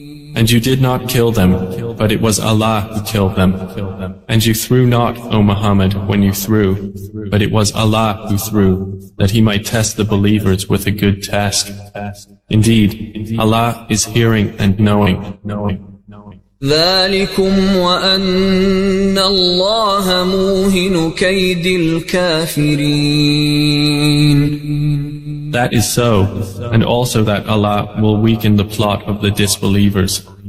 And you did not kill them, but it was Allah who killed them. And you threw not, O Muhammad, when you threw, but it was Allah who threw, that He might test the believers with a good task. Indeed, Allah is hearing and knowing. ذلكم وأن الله موهن كيد الكافرين. That is so, and also that Allah will weaken the plot of the disbelievers.